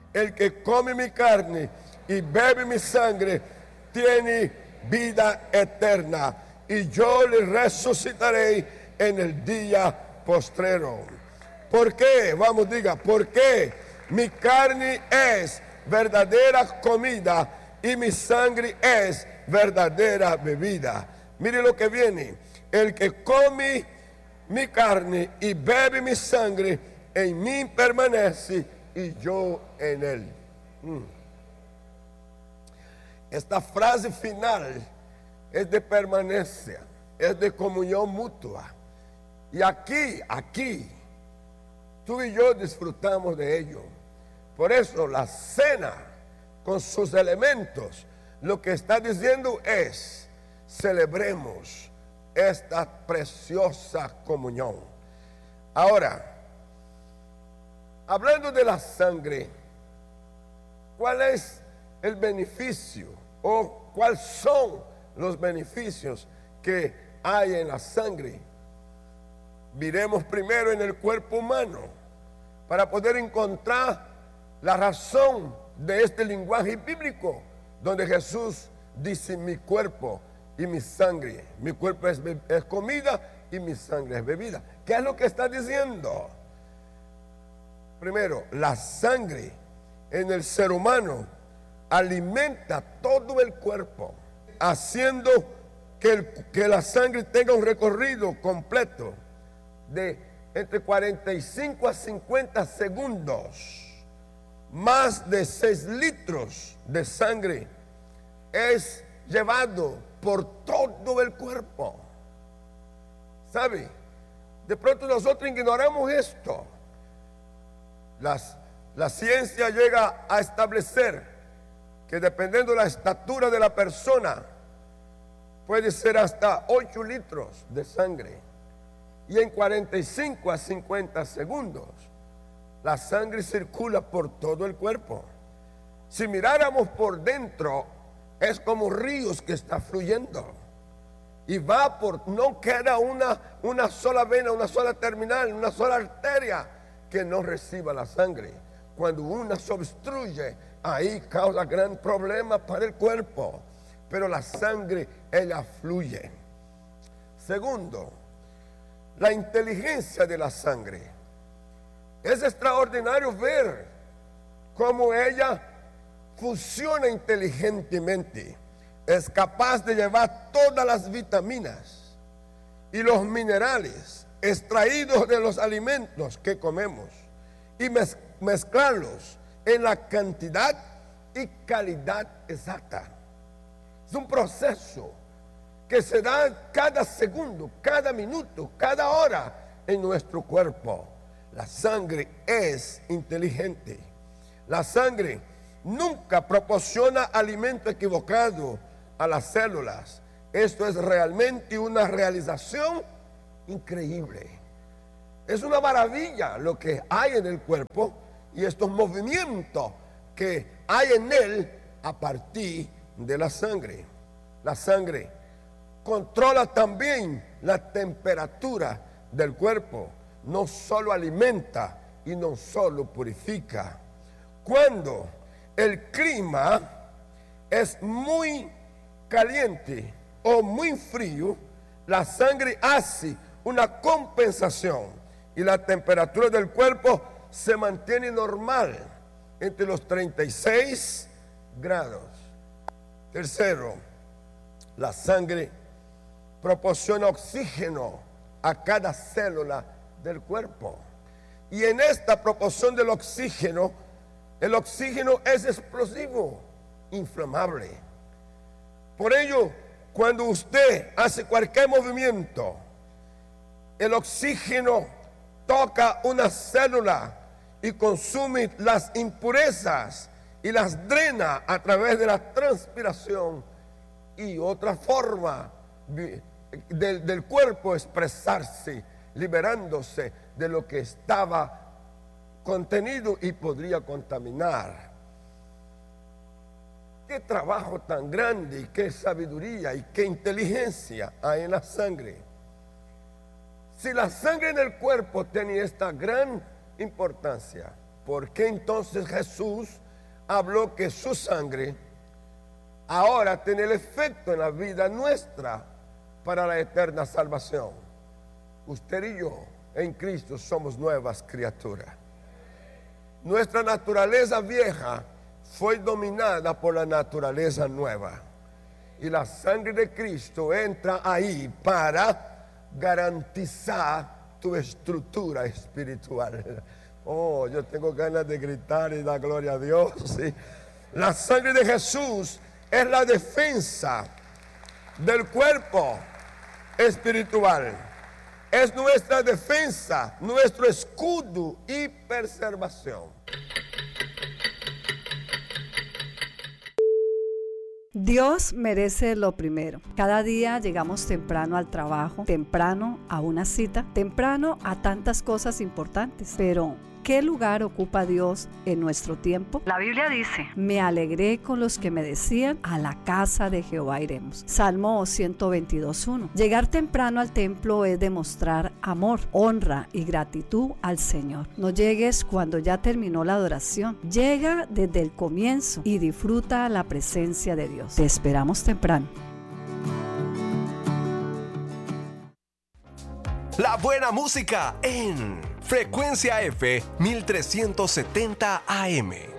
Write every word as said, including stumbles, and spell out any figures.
el que come mi carne y bebe mi sangre tiene vida eterna, y yo le resucitaré en el día postrero. ¿Por qué? Vamos, diga, ¿por qué? Mi carne es verdadera comida y mi sangre es verdadera bebida. Mire lo que viene: el que come mi carne y bebe mi sangre, en mí permanece y yo en él. Mm. Esta frase final es de permanencia, es de comunión mutua. Y aquí, aquí, tú y yo disfrutamos de ello. Por eso la cena con sus elementos, lo que está diciendo es: celebremos esta preciosa comunión. Ahora, hablando de la sangre, ¿cuál es el beneficio o cuáles son los beneficios que hay en la sangre? Miremos primero en el cuerpo humano para poder encontrar la razón de este lenguaje bíblico, donde Jesús dice: mi cuerpo y mi sangre. Mi cuerpo es, es comida y mi sangre es bebida. ¿Qué es lo que está diciendo? Primero, la sangre en el ser humano alimenta todo el cuerpo, haciendo que, el, que la sangre tenga un recorrido completo de entre cuarenta y cinco a cincuenta segundos. Más de seis litros de sangre es llevado por todo el cuerpo. ¿Sabe? De pronto nosotros ignoramos esto. Las, la ciencia llega a establecer que dependiendo de la estatura de la persona, puede ser hasta ocho litros de sangre. Y en cuarenta y cinco a cincuenta segundos, la sangre circula por todo el cuerpo. Si miráramos por dentro, es como ríos que está fluyendo. Y va por, no queda una, una sola vena, una sola terminal, una sola arteria que no reciba la sangre. Cuando una se obstruye, ahí causa gran problema para el cuerpo. Pero la sangre, ella fluye. Segundo, la inteligencia de la sangre. Es extraordinario ver cómo ella funciona inteligentemente. Es capaz de llevar todas las vitaminas y los minerales extraídos de los alimentos que comemos y mez mezclarlos en la cantidad y calidad exacta. Es un proceso que se da cada segundo, cada minuto, cada hora en nuestro cuerpo. La sangre es inteligente. La sangre nunca proporciona alimento equivocado a las células. Esto es realmente una realización increíble. Es una maravilla lo que hay en el cuerpo y estos movimientos que hay en él a partir de la sangre. La sangre controla también la temperatura del cuerpo. No solo alimenta y no solo purifica. Cuando el clima es muy caliente o muy frío, la sangre hace una compensación y la temperatura del cuerpo se mantiene normal entre los treinta y seis grados. Tercero, la sangre proporciona oxígeno a cada célula del cuerpo. Y en esta proporción del oxígeno, el oxígeno es explosivo, inflamable. Por ello, cuando usted hace cualquier movimiento, el oxígeno toca una célula y consume las impurezas y las drena a través de la transpiración y otra forma de, de, del cuerpo expresarse, liberándose de lo que estaba contenido y podría contaminar. Qué trabajo tan grande y qué sabiduría y qué inteligencia hay en la sangre. Si la sangre en el cuerpo tiene esta gran importancia, ¿por qué entonces Jesús habló que su sangre ahora tiene el efecto en la vida nuestra para la eterna salvación? Usted y yo en Cristo somos nuevas criaturas. Nuestra naturaleza vieja fue dominada por la naturaleza nueva. Y la sangre de Cristo entra ahí para garantizar tu estructura espiritual. Oh, yo tengo ganas de gritar y dar gloria a Dios. ¿Sí? La sangre de Jesús es la defensa del cuerpo espiritual. Es nuestra defensa, nuestro escudo y preservación. Dios merece lo primero. Cada día llegamos temprano al trabajo, temprano a una cita, temprano a tantas cosas importantes. Pero, ¿qué lugar ocupa Dios en nuestro tiempo? La Biblia dice: me alegré con los que me decían, a la casa de Jehová iremos. Salmo ciento veintidós, uno. Llegar temprano al templo es demostrar amor, honra y gratitud al Señor. No llegues cuando ya terminó la adoración. Llega desde el comienzo y disfruta la presencia de Dios. Te esperamos temprano. La buena música en Frecuencia F mil trescientos setenta A M.